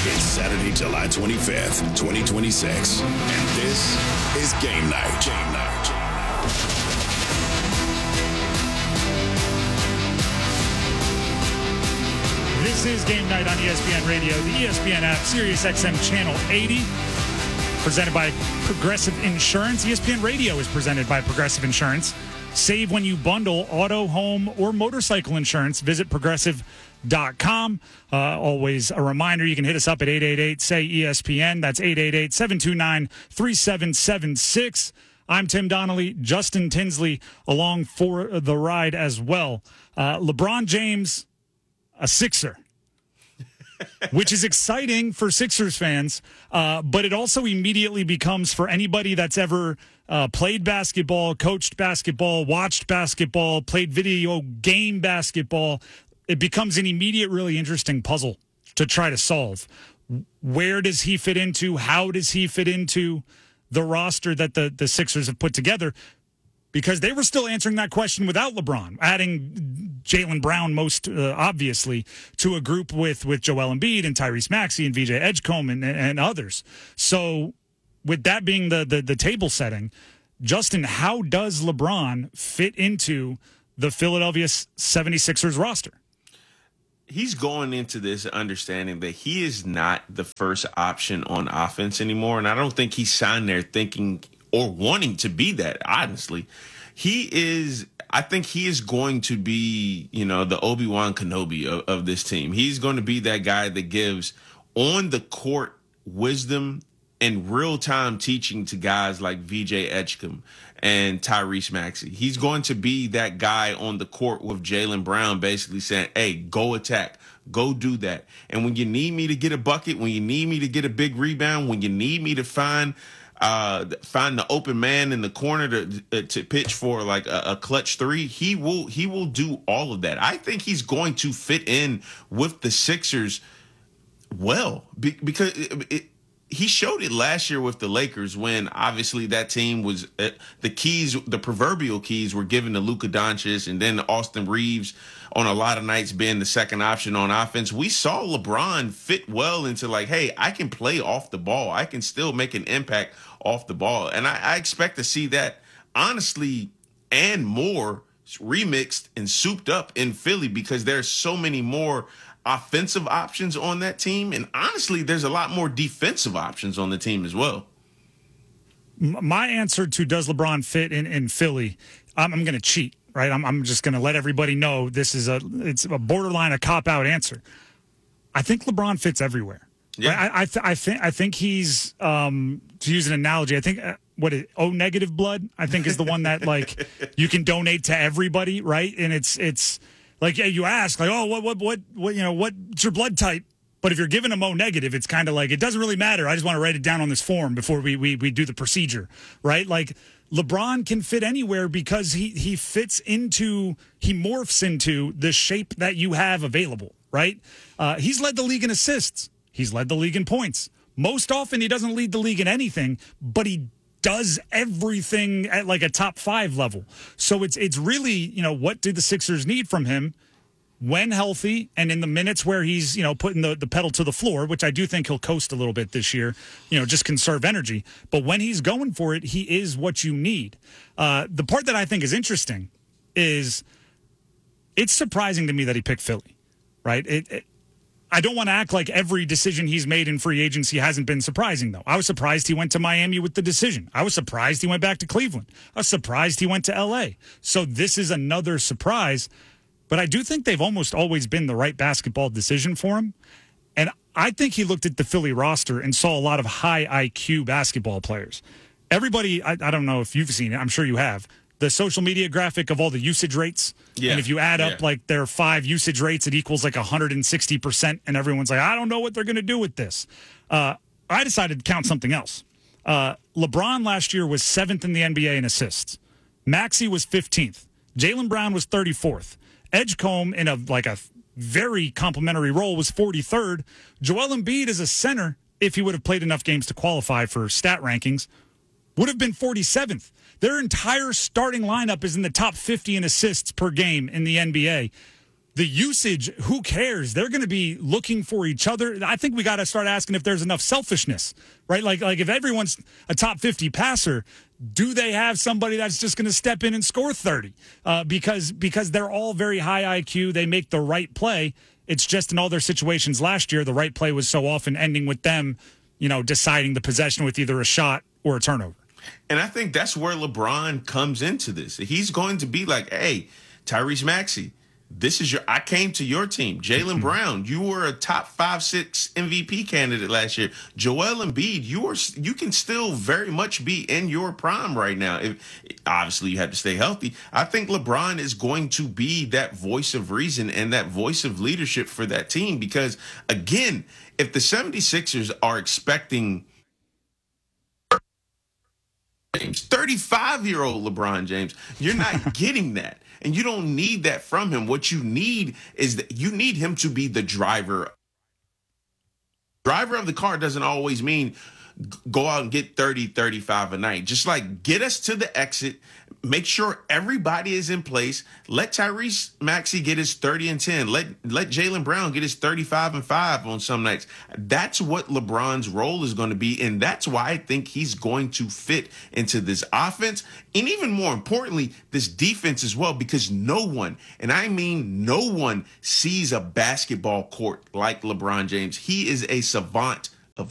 It's Saturday, July 25th, 2026. And this is Game Night. Game Night. This is Game Night on ESPN Radio, the ESPN app, Sirius XM Channel 80, presented by Progressive Insurance. ESPN Radio is presented by Progressive Insurance. Save when you bundle auto, home, or motorcycle insurance. Visit progressive.com. Always a reminder, you can hit us up at 888-SAY-ESPN. That's 888-729-3776. I'm Tim Donnelly, Justin Tinsley along for the ride as well. LeBron James, a Sixer, which is exciting for Sixers fans, but it also immediately becomes, for anybody that's ever played basketball, coached basketball, watched basketball, played video game basketball, it becomes an immediate, really interesting puzzle to try to solve. Where does he fit into? How does he fit into the roster that the Sixers have put together? Because they were still answering that question without LeBron, adding Jaylen Brown most obviously to a group with Joel Embiid and Tyrese Maxey and VJ Edgecombe and others. So with that being the table setting, Justin, how does LeBron fit into the Philadelphia 76ers roster? He's going into this understanding that he is not the first option on offense anymore, and I don't think he signed there thinking or wanting to be that, honestly. I think he is going to be, the Obi-Wan Kenobi of this team. He's going to be that guy that gives on-the-court wisdom and real-time teaching to guys like VJ Edgecombe and Tyrese Maxey. He's going to be that guy on the court with Jaylen Brown basically saying, hey, go attack, go do that. And when you need me to get a bucket, when you need me to get a big rebound, when you need me to find the open man in the corner to pitch for like a clutch three, he will do all of that. I think he's going to fit in with the Sixers well because he showed it last year with the Lakers when obviously that team was the proverbial keys were given to Luka Doncic and then Austin Reeves on a lot of nights being the second option on offense. We saw LeBron fit well into like, hey, I can play off the ball. I can still make an impact off the ball. And I expect to see that honestly and more remixed and souped up in Philly because there's so many more offensive options on that team. And honestly, there's a lot more defensive options on the team as well. My answer to does LeBron fit in Philly, I'm going to cheat, right? I'm just going to let everybody know it's a borderline a cop-out answer. I think LeBron fits everywhere. Yeah. Right? I think he's, to use an analogy, I think O negative blood, I think is the one that like you can donate to everybody, right? And it's like, yeah, you ask like, oh, what, what's your blood type? But if you're giving them O negative, it's kind of like, it doesn't really matter. I just want to write it down on this form before we do the procedure, right? Like LeBron can fit anywhere because he morphs into the shape that you have available, right? He's led the league in assists. He's led the league in points. Most often he doesn't lead the league in anything, but he does everything at like a top 5 level. So it's really, what do the Sixers need from him when healthy and in the minutes where he's, putting the pedal to the floor, which I do think he'll coast a little bit this year, just conserve energy. But when he's going for it, he is what you need. The part that I think is interesting is it's surprising to me that he picked Philly, right? I don't want to act like every decision he's made in free agency hasn't been surprising, though. I was surprised he went to Miami with the decision. I was surprised he went back to Cleveland. I was surprised he went to L.A. So this is another surprise. But I do think they've almost always been the right basketball decision for him. And I think he looked at the Philly roster and saw a lot of high IQ basketball players. Everybody, I don't know if you've seen it. I'm sure you have. The social media graphic of all the usage rates. Yeah. And if you add up like their 5 usage rates, it equals like 160%. And everyone's like, I don't know what they're going to do with this. I decided to count something else. LeBron last year was 7th in the NBA in assists. Maxey was 15th. Jaylen Brown was 34th. Edgecombe in a very complimentary role was 43rd. Joel Embiid as a center, if he would have played enough games to qualify for stat rankings, would have been 47th. Their entire starting lineup is in the top 50 in assists per game in the NBA. the usage, who cares? They're going to be looking for each other. I think we got to start asking if there's enough selfishness, right? Like if everyone's a top 50 passer, do they have somebody that's just going to step in and score 30? Because they're all very high IQ. They make the right play. It's just in all their situations last year, the right play was so often ending with them, deciding the possession with either a shot or a turnover. And I think that's where LeBron comes into this. He's going to be like, hey, Tyrese Maxey, I came to your team. Jaylen Brown, you were a top 5-6 MVP candidate last year. Joel Embiid, you can still very much be in your prime right now. Obviously, you have to stay healthy. I think LeBron is going to be that voice of reason and that voice of leadership for that team because, again, if the 76ers are expecting 35-year-old LeBron James, you're not getting that. And you don't need that from him. What you need is that you need him to be the driver. Driver of the car doesn't always mean go out and get 30, 35 a night. Just like get us to the exit, make sure everybody is in place. Let Tyrese Maxey get his 30 and 10. Let Jaylen Brown get his 35 and 5 on some nights. That's what LeBron's role is going to be. And that's why I think he's going to fit into this offense. And even more importantly, this defense as well, because no one, and I mean no one, sees a basketball court like LeBron James. He is a savants.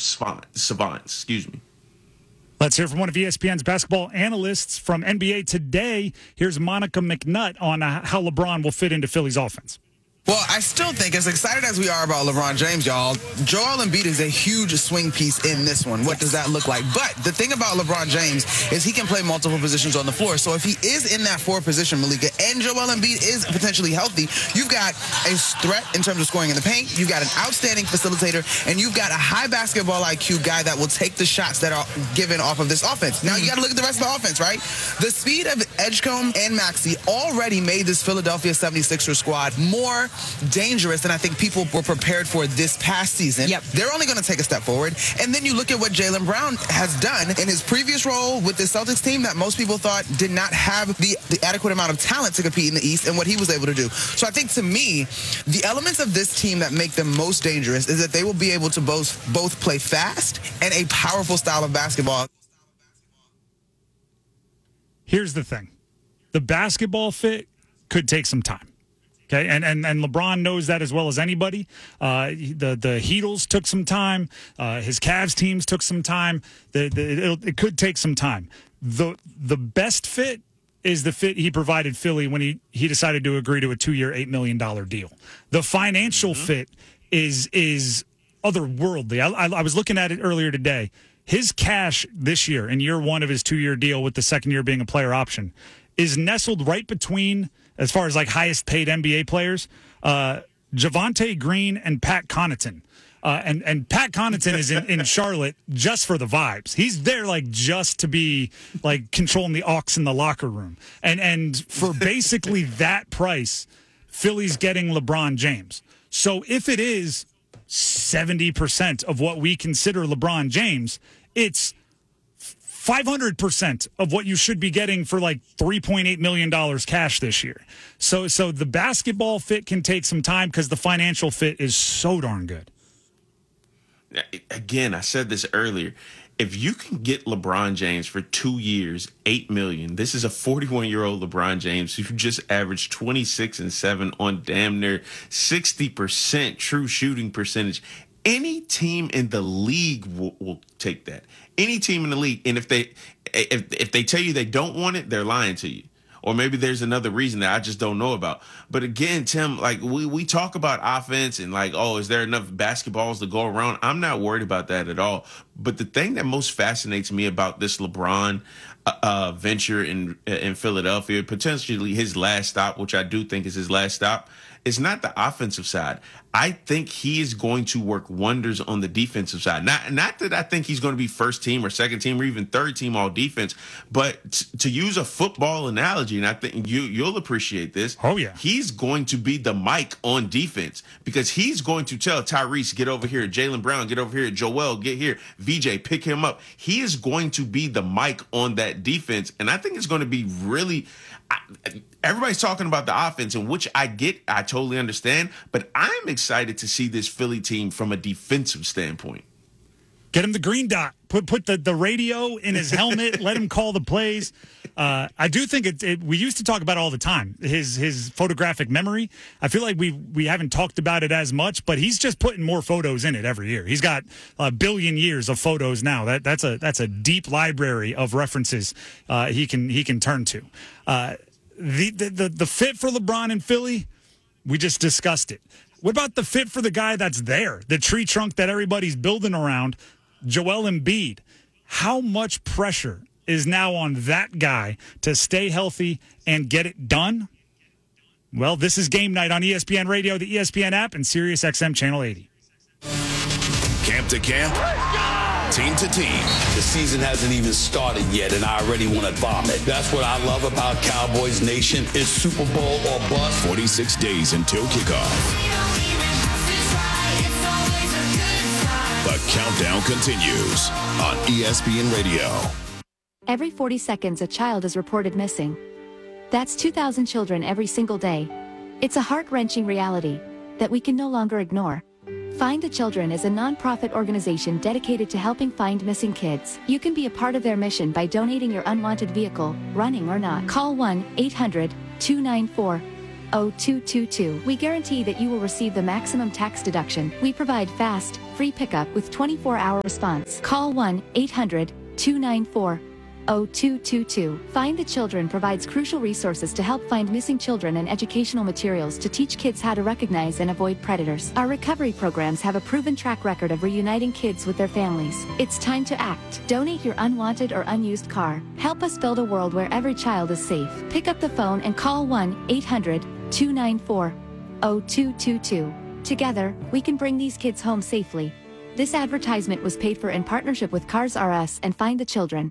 Let's hear from one of ESPN's basketball analysts from NBA Today. Here's Monica McNutt on how LeBron will fit into Philly's offense. Well, I still think, as excited as we are about LeBron James, y'all, Joel Embiid is a huge swing piece in this one. What does that look like? But the thing about LeBron James is he can play multiple positions on the floor. So if he is in that 4 position, Malika, and Joel Embiid is potentially healthy, you've got a threat in terms of scoring in the paint, you've got an outstanding facilitator, and you've got a high basketball IQ guy that will take the shots that are given off of this offense. Now, you got to look at the rest of the offense, right? The speed of Edgecombe and Maxey already made this Philadelphia 76ers squad more dangerous than I think people were prepared for this past season. Yep. They're only going to take a step forward. And then you look at what Jaylen Brown has done in his previous role with the Celtics team that most people thought did not have the adequate amount of talent to compete in the East and what he was able to do. So I think to me, the elements of this team that make them most dangerous is that they will be able to both play fast and a powerful style of basketball. Here's the thing. The basketball fit could take some time. Okay, and LeBron knows that as well as anybody. The Heatles took some time. His Cavs teams took some time. It could take some time. The best fit is the fit he provided Philly when he decided to agree to a 2-year, $8 million deal. The financial fit is otherworldly. I was looking at it earlier today. His cash this year, in year 1 of his 2-year deal with the second year being a player option, is nestled right between, as far as like highest paid NBA players, Javonte Green and Pat Connaughton. And Pat Connaughton is in Charlotte just for the vibes. He's there like just to be like controlling the aux in the locker room. And for basically that price, Philly's getting LeBron James. So if it is 70% of what we consider LeBron James, it's 500% of what you should be getting for like $3.8 million cash this year. So the basketball fit can take some time because the financial fit is so darn good. Again, I said this earlier. If you can get LeBron James for 2 years, $8 million, this is a 41-year-old LeBron James who just averaged 26 and 7 on damn near 60% true shooting percentage. Any team in the league will take that. Any team in the league. And if they tell you they don't want it, they're lying to you. Or maybe there's another reason that I just don't know about. But again, Tim, like we talk about offense and like, oh, is there enough basketballs to go around? I'm not worried about that at all. But the thing that most fascinates me about this LeBron venture in Philadelphia, potentially his last stop, which I do think is his last stop, is not the offensive side. I think he is going to work wonders on the defensive side. Not that I think he's going to be first team or second team or even third team all defense, but to use a football analogy, and I think you'll appreciate this. Oh, yeah. He's going to be the Mike on defense because he's going to tell Tyrese, get over here, Jaylen Brown, get over here, Joel, get here, VJ, pick him up. He is going to be the Mike on that defense, and I think it's going to be really everybody's talking about the offense, and which I totally understand, but I'm excited to see this Philly team from a defensive standpoint. Get him the green dot. Put the radio in his helmet. Let him call the plays. I do think we used to talk about it all the time. His photographic memory. I feel like we haven't talked about it as much, but he's just putting more photos in it every year. He's got a billion years of photos now. That's a deep library of references he can turn to. The fit for LeBron in Philly, we just discussed it. What about the fit for the guy that's there, the tree trunk that everybody's building around, Joel Embiid? How much pressure is now on that guy to stay healthy and get it done? Well, this is Game Night on ESPN Radio, the ESPN app, and Sirius XM Channel 80. Camp to camp, team to team. The season hasn't even started yet, and I already want to vomit. That's what I love about Cowboys Nation. It's Super Bowl or bust. 46 days until kickoff. The countdown continues on ESPN Radio. Every 40 seconds, a child is reported missing. That's 2,000 children every single day. It's a heart-wrenching reality that we can no longer ignore. Find the Children is a non-profit organization dedicated to helping find missing kids. You can be a part of their mission by donating your unwanted vehicle, running or not. Call 1-800-294-0222. We guarantee that you will receive the maximum tax deduction. We provide fast, free pickup with 24-hour response. Call 1-800-294-0222. Find the Children provides crucial resources to help find missing children and educational materials to teach kids how to recognize and avoid predators. Our recovery programs have a proven track record of reuniting kids with their families. It's time to act. Donate your unwanted or unused car. Help us build a world where every child is safe. Pick up the phone and call 1-800-294-0222. Together, we can bring these kids home safely. This advertisement was paid for in partnership with Cars R Us and Find the Children.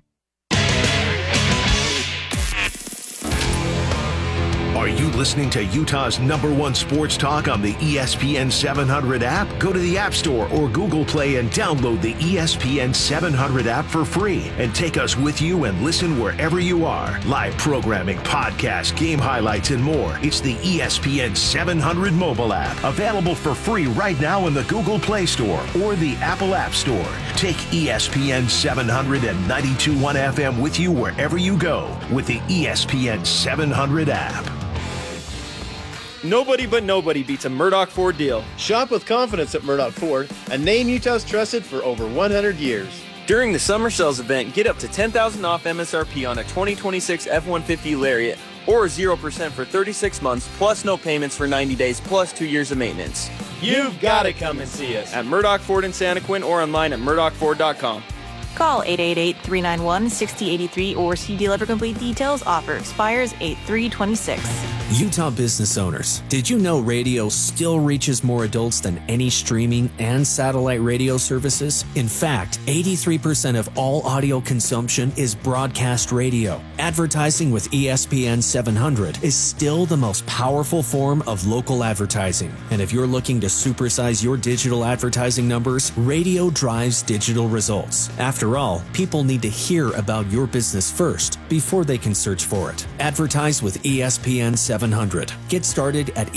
Are you listening to Utah's #1 sports talk on the ESPN 700 app? Go to the App Store or Google Play and download the ESPN 700 app for free and take us with you and listen wherever you are. Live programming, podcasts, game highlights, and more. It's the ESPN 700 mobile app, available for free right now in the Google Play Store or the Apple App Store. Take ESPN 700 and 92.1 FM with you wherever you go with the ESPN 700 app. Nobody but nobody beats a Murdoch Ford deal. Shop with confidence at Murdoch Ford, a name Utah's trusted for over 100 years. During the summer sales event, get up to $10,000 off MSRP on a 2026 F-150 Lariat or 0% for 36 months plus no payments for 90 days plus 2 years of maintenance. You've got to come and see us at Murdoch Ford in Santaquin or online at murdochford.com. Call 888-391-6083 or see dealer for complete details. Offer expires 8/3/26. Utah business owners, did you know radio still reaches more adults than any streaming and satellite radio services? In fact, 83% of all audio consumption is broadcast radio. Advertising with ESPN 700 is still the most powerful form of local advertising. And if you're looking to supersize your digital advertising numbers, radio drives digital results. After all, people need to hear about your business first before they can search for it. Advertise with ESPN 700. Get started at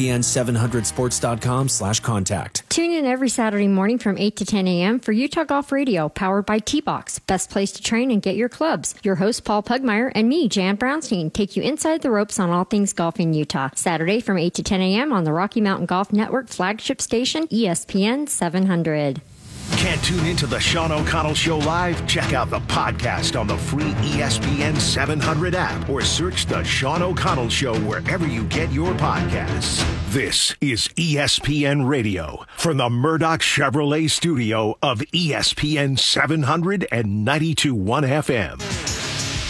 ESPN700sports.com/contact. Tune in every Saturday morning from 8 to 10 a.m. for Utah Golf Radio, powered by T-Box. Best place to train and get your clubs. Your host, Paul Pugmire, and me, Jan Brownstein, take you inside the ropes on all things golf in Utah. Saturday from 8 to 10 a.m. on the Rocky Mountain Golf Network flagship station, ESPN 700. Can't tune into the Sean O'Connell Show live? Check out the podcast on the free ESPN 700 app or search the Sean O'Connell Show wherever you get your podcasts. This is ESPN Radio from the Murdoch Chevrolet studio of ESPN 700 and 92.1 FM.